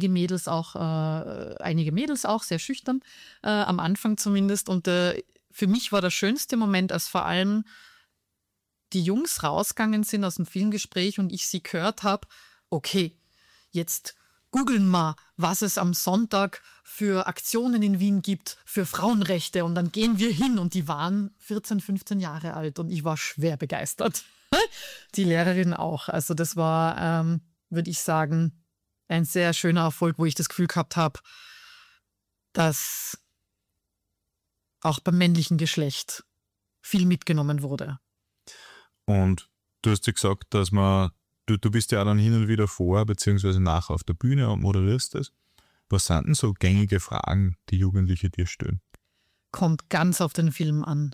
einige Mädels auch, sehr schüchtern, am Anfang zumindest. Und für mich war der schönste Moment, als vor allem die Jungs rausgegangen sind aus dem Filmgespräch und ich sie gehört habe, okay, jetzt googeln wir, was es am Sonntag für Aktionen in Wien gibt für Frauenrechte und dann gehen wir hin und die waren 14, 15 Jahre alt und ich war schwer begeistert. Die Lehrerin auch. Also das war, würde ich sagen, ein sehr schöner Erfolg, wo ich das Gefühl gehabt habe, dass auch beim männlichen Geschlecht viel mitgenommen wurde. Und du hast ja gesagt, dass du bist ja auch dann hin und wieder vor, beziehungsweise nach auf der Bühne und moderierst das. Was sind denn so gängige Fragen, die Jugendliche dir stellen? Kommt ganz auf den Film an.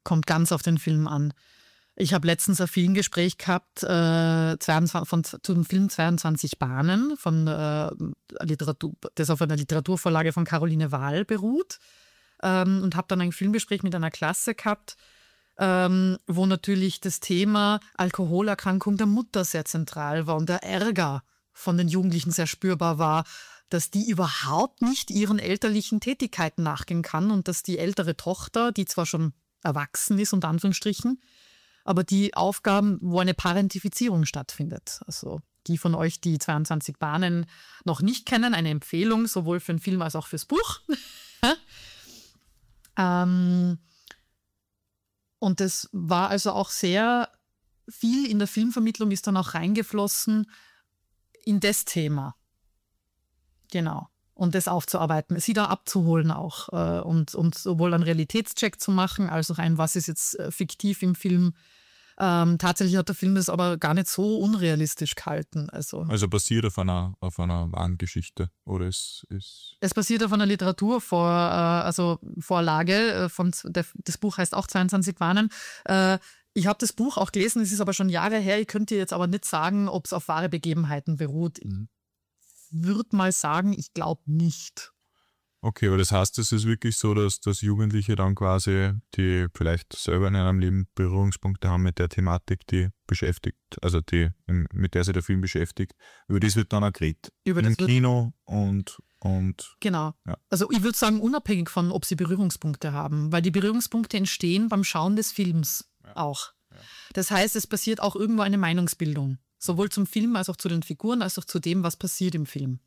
Ich habe letztens ein Filmgespräch gehabt zum Film 22 Bahnen, das auf einer Literaturvorlage von Caroline Wahl beruht. Und habe dann ein Filmgespräch mit einer Klasse gehabt, wo natürlich das Thema Alkoholerkrankung der Mutter sehr zentral war und der Ärger von den Jugendlichen sehr spürbar war, dass die überhaupt nicht ihren elterlichen Tätigkeiten nachgehen kann und dass die ältere Tochter, die zwar schon erwachsen ist, unter Anführungsstrichen, aber die Aufgaben, wo eine Parentifizierung stattfindet. Also die von euch, die 22 Bahnen noch nicht kennen, eine Empfehlung, sowohl für den Film als auch fürs Buch. Und das war also auch sehr viel in der Filmvermittlung ist dann auch reingeflossen in das Thema. Genau. Und das aufzuarbeiten, sie da abzuholen auch und sowohl einen Realitätscheck zu machen, als auch was ist jetzt fiktiv im Film. Tatsächlich hat der Film das aber gar nicht so unrealistisch gehalten. Also basiert auf einer wahren Geschichte oder es basiert auf einer Vorlage. Das Buch heißt auch 22 Bahnen. Ich habe das Buch auch gelesen, es ist aber schon Jahre her. Ich könnte jetzt aber nicht sagen, ob es auf wahre Begebenheiten beruht. Mhm. Ich würde mal sagen, ich glaube nicht. Okay, aber das heißt, es ist wirklich so, dass Jugendliche dann quasi, die vielleicht selber in einem Leben Berührungspunkte haben mit der Thematik, die beschäftigt, also mit der sich der Film beschäftigt, über das wird dann auch geredet. Im Kino und genau. Ja. Also ich würde sagen, unabhängig von, ob sie Berührungspunkte haben, weil die Berührungspunkte entstehen beim Schauen des Films auch. Ja. Das heißt, es passiert auch irgendwo eine Meinungsbildung, sowohl zum Film als auch zu den Figuren, als auch zu dem, was passiert im Film.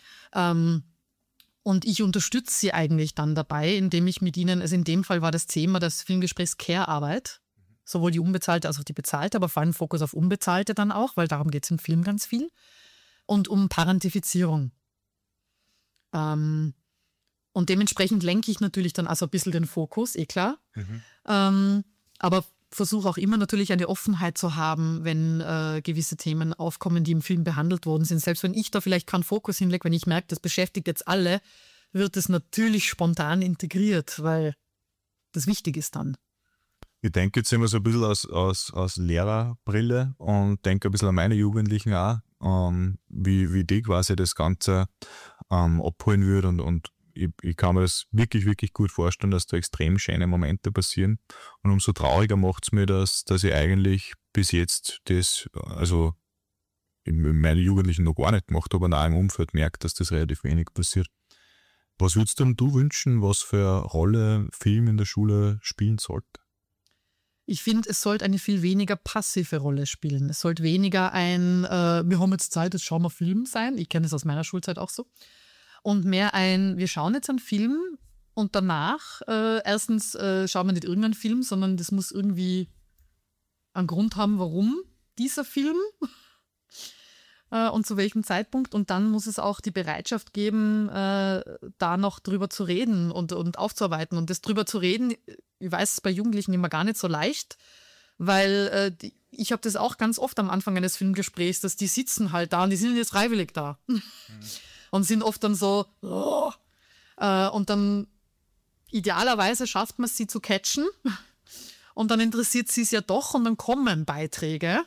Und ich unterstütze sie eigentlich dann dabei, indem ich mit ihnen, also in dem Fall war das Thema des Filmgesprächs Care-Arbeit, sowohl die unbezahlte als auch die bezahlte, aber vor allem Fokus auf unbezahlte dann auch, weil darum geht es im Film ganz viel. Und um Parentifizierung. Und dementsprechend lenke ich natürlich dann also ein bisschen den Fokus, klar. Aber versuche auch immer natürlich eine Offenheit zu haben, wenn gewisse Themen aufkommen, die im Film behandelt worden sind. Selbst wenn ich da vielleicht keinen Fokus hinlege, wenn ich merke, das beschäftigt jetzt alle, wird es natürlich spontan integriert, weil das wichtig ist dann. Ich denke jetzt immer so ein bisschen aus Lehrerbrille und denke ein bisschen an meine Jugendlichen auch, wie die quasi das Ganze abholen würden und ich kann mir das wirklich, wirklich gut vorstellen, dass da extrem schöne Momente passieren. Und umso trauriger macht es mir, dass ich eigentlich bis jetzt das, also in meinen Jugendlichen noch gar nicht gemacht habe und auch im Umfeld merkt, dass das relativ wenig passiert. Was würdest denn du wünschen, was für eine Rolle Film in der Schule spielen sollte? Ich finde, es sollte eine viel weniger passive Rolle spielen. Es sollte weniger wir haben jetzt Zeit, jetzt schauen wir Film sein. Ich kenne es aus meiner Schulzeit auch so. Und mehr wir schauen jetzt einen Film und danach, erstens schauen wir nicht irgendeinen Film, sondern das muss irgendwie einen Grund haben, warum dieser Film und zu welchem Zeitpunkt. Und dann muss es auch die Bereitschaft geben, da noch drüber zu reden und aufzuarbeiten. Und das drüber zu reden, ich weiß es bei Jugendlichen immer gar nicht so leicht, weil ich habe das auch ganz oft am Anfang eines Filmgesprächs, dass die sitzen halt da und die sind jetzt freiwillig da. Und sind oft dann so, und dann idealerweise schafft man es, sie zu catchen und dann interessiert sie es ja doch und dann kommen Beiträge.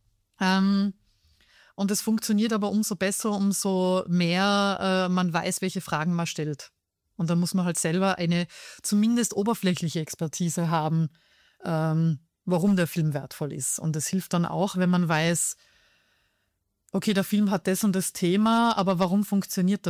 Und es funktioniert aber umso besser, umso mehr man weiß, welche Fragen man stellt. Und dann muss man halt selber eine zumindest oberflächliche Expertise haben, warum der Film wertvoll ist. Und das hilft dann auch, wenn man weiß, okay, der Film hat das und das Thema, aber warum funktioniert